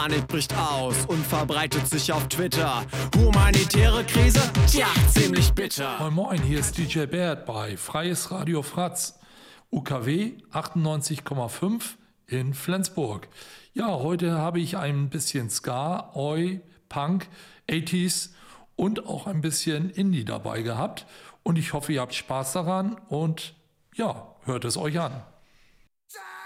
Panik bricht aus und verbreitet sich auf Twitter. Humanitäre Krise? Tja, ziemlich bitter. Moin Moin, hier ist DJ Bert bei Freies Radio Fratz, UKW 98,5 in Flensburg. Ja, heute habe ich ein bisschen Ska, Oi, Punk, 80s und auch ein bisschen Indie dabei gehabt. Und ich hoffe, ihr habt Spaß daran und ja, hört es euch an.